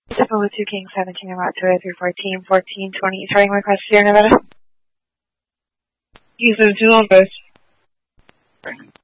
Double 2 King 17, I'm out to 314, 1420, starting request Sierra Nevada. King 17 on base.